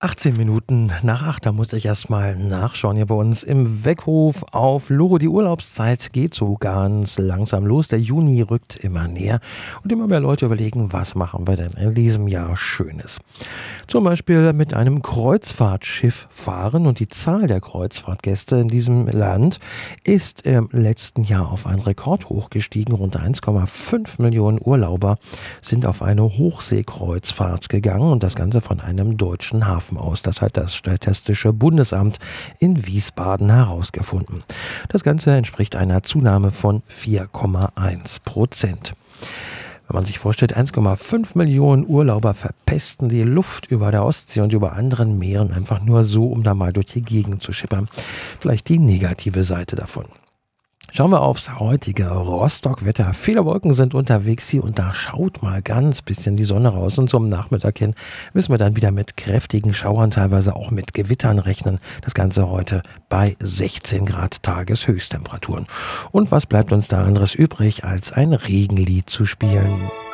18 Minuten nach 8, da musste ich erstmal nachschauen hier bei uns im Weckruf auf Loro. Die Urlaubszeit geht so ganz langsam los. Der Juni rückt immer näher und immer mehr Leute überlegen, was machen wir denn in diesem Jahr Schönes. Zum Beispiel mit einem Kreuzfahrtschiff fahren, und die Zahl der Kreuzfahrtgäste in diesem Land ist im letzten Jahr auf einen Rekordhoch gestiegen. Rund 1,5 Millionen Urlauber sind auf eine Hochseekreuzfahrt gegangen, und das Ganze von einem deutschen Hafen aus. Das hat das Statistische Bundesamt in Wiesbaden herausgefunden. Das Ganze entspricht einer Zunahme von 4,1%. Wenn man sich vorstellt, 1,5 Millionen Urlauber verpesten die Luft über der Ostsee und über anderen Meeren einfach nur so, um da mal durch die Gegend zu schippern. Vielleicht die negative Seite davon. Schauen wir aufs heutige Rostock-Wetter. Viele Wolken sind unterwegs, hier und da schaut mal ganz bisschen die Sonne raus. Und zum Nachmittag hin müssen wir dann wieder mit kräftigen Schauern, teilweise auch mit Gewittern rechnen. Das Ganze heute bei 16 Grad Tageshöchsttemperaturen. Und was bleibt uns da anderes übrig, als ein Regenlied zu spielen?